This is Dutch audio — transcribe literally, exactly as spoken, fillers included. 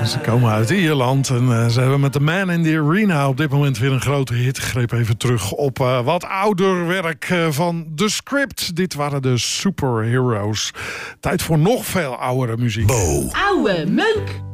Ze komen uit Ierland en uh, ze hebben met The Man in the Arena op dit moment weer een grote hit. Ik greep even terug op uh, wat ouder werk uh, van The Script. Dit waren de Superheroes. Tijd voor nog veel oudere muziek. Bo. Oude meuk.